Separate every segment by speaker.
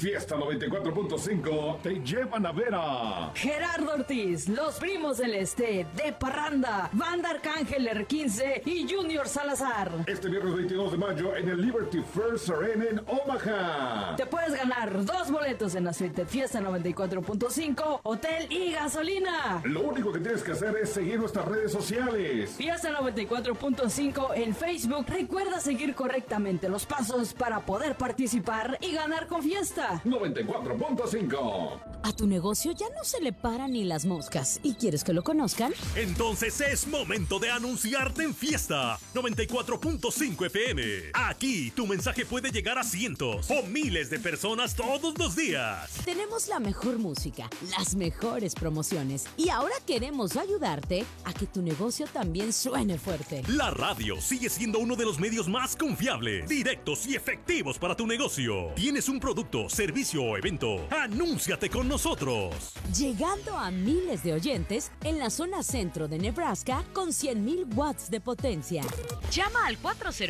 Speaker 1: Fiesta 94.5 te llevan a ver a
Speaker 2: Gerardo Ortiz, Los Primos del Este, De Parranda, Banda Arcángel R15 y Junior Salazar.
Speaker 1: Este viernes 22 de mayo en el Liberty First Arena en Omaha.
Speaker 2: Te puedes ganar 2 boletos en la suite Fiesta 94.5, hotel y gasolina.
Speaker 1: Lo único que tienes que hacer es seguir nuestras redes sociales.
Speaker 2: Fiesta 94.5 en Facebook. Recuerda seguir correctamente los pasos para poder participar y ganar con Fiesta
Speaker 1: 94.5.
Speaker 3: ¿A tu negocio ya no se le paran ni las moscas y quieres que lo conozcan?
Speaker 4: Entonces es momento de anunciarte en Fiesta 94.5 FM. Aquí tu mensaje puede llegar a cientos o miles de personas todos los días.
Speaker 3: Tenemos la mejor música, las mejores promociones y ahora queremos ayudarte a que tu negocio también suene fuerte.
Speaker 4: La radio sigue siendo uno de los medios más confiables, directos y efectivos para tu negocio. ¿Tienes un producto, servicio o evento? ¡Anúnciate con nosotros!
Speaker 3: Llegando a miles de oyentes en la zona centro de Nebraska con 100,000 watts de potencia. Llama al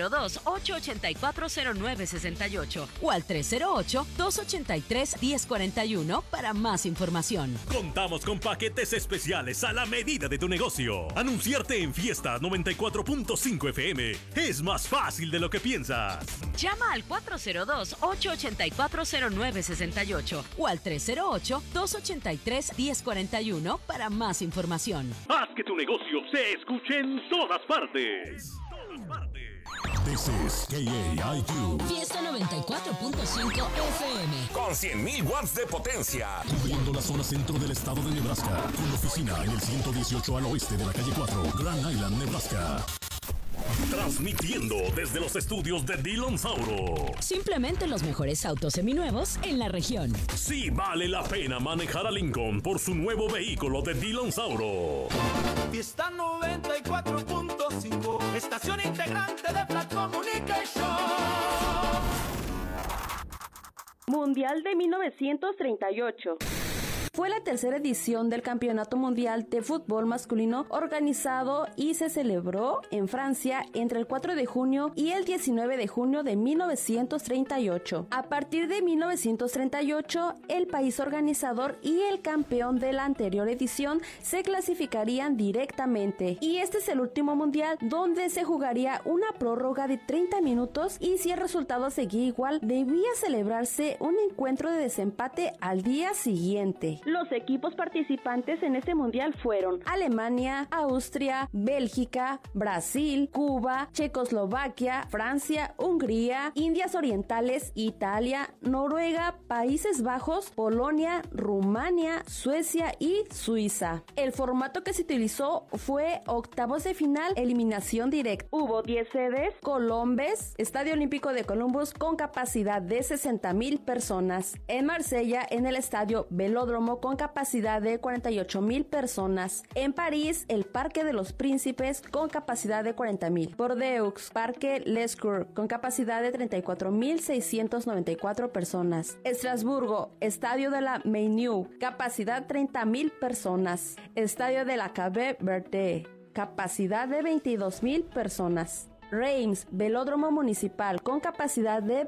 Speaker 3: 402-884-0968 o al 308-283-1041 para más información.
Speaker 4: Contamos con paquetes especiales a la medida de tu negocio. Anunciarte en Fiesta 94.5 FM es más fácil de lo que piensas.
Speaker 3: Llama al 402-884-0968 o al 308-283-1041 para más información.
Speaker 4: Haz que tu negocio se escuche en todas partes.
Speaker 5: This is KAIQ.
Speaker 3: Fiesta 94.5 FM.
Speaker 6: Con 100,000 watts de potencia.
Speaker 5: Cubriendo la zona centro del estado de Nebraska. Con oficina en el 118 al oeste de la calle 4, Grand Island, Nebraska.
Speaker 4: Transmitiendo desde los estudios de Dillon Sauro.
Speaker 3: Simplemente los mejores autos seminuevos en la región.
Speaker 4: Sí vale la pena manejar a Lincoln por su nuevo vehículo de Dillon Sauro.
Speaker 7: Fiesta 94.5, estación integrante de Black Communication.
Speaker 8: Mundial de 1938. Fue la tercera edición del Campeonato Mundial de Fútbol Masculino organizado y se celebró en Francia entre el 4 de junio y el 19 de junio de 1938. A partir de 1938, el país organizador y el campeón de la anterior edición se clasificarían directamente. Y este es el último mundial donde se jugaría una prórroga de 30 minutos y si el resultado seguía igual, debía celebrarse un encuentro de desempate al día siguiente. Los equipos participantes en este mundial fueron Alemania, Austria, Bélgica, Brasil, Cuba, Checoslovaquia, Francia, Hungría, Indias Orientales, Italia, Noruega, Países Bajos, Polonia, Rumania, Suecia y Suiza. El formato que se utilizó fue octavos de final, eliminación directa. Hubo 10 sedes: Colombes, Estadio Olímpico de Columbus con capacidad de 60,000 personas. En Marsella, en el Estadio Velódromo con capacidad de 48,000 personas. En París, el Parque de los Príncipes con capacidad de 40,000. Bordeaux, Parque Lescourt con capacidad de 34,694 personas. Estrasburgo, Estadio de la Meunier, capacidad 30,000 personas. Estadio de la Cabe Verde, capacidad de 22,000 personas. Reims, Velódromo Municipal con capacidad de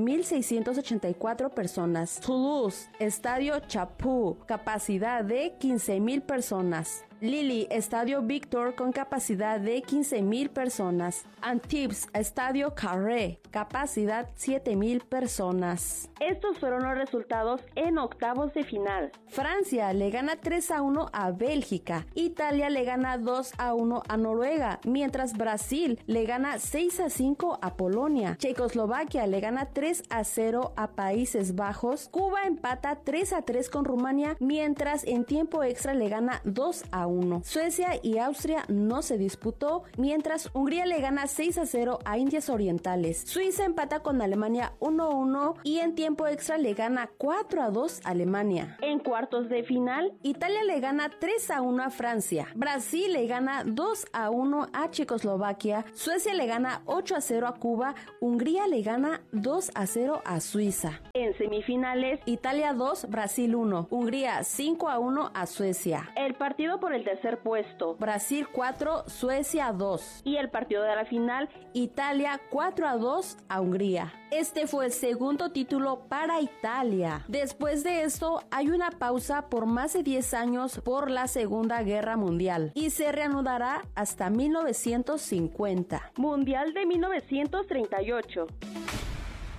Speaker 8: 21,684 personas. Toulouse, Estadio Chaput, capacidad de 15,000 personas. Lille, Estadio Victor con capacidad de 15,000 personas. Antibes, Estadio Carré, capacidad 7,000 personas. Estos fueron los resultados en octavos de final. Francia le gana 3-1 a Bélgica. Italia le gana 2-1 a Noruega, mientras Brasil le gana 6-5 a Polonia. Checoslovaquia le gana 3-0 a Países Bajos. Cuba empata 3-3 con Rumania, mientras en tiempo extra le gana 2-1. Suecia y Austria no se disputó, mientras Hungría le gana 6-0 a Indias Orientales. Suiza empata con Alemania 1-1 y en tiempo extra le gana 4-2 a Alemania. En cuartos de final, Italia le gana 3-1 a Francia. Brasil le gana 2-1 a Checoslovaquia. Suecia le gana 8-0 a Cuba. Hungría le gana 2-0 a Suiza. En semifinales, Italia 2, Brasil 1. Hungría 5-1 a Suecia. El partido por el el tercer puesto, Brasil 4, Suecia 2. Y el partido de la final, Italia 4-2 a Hungría. Este fue el segundo título para Italia. Después de esto, hay una pausa por más de 10 años por la Segunda Guerra Mundial y se reanudará hasta 1950. Mundial de 1938.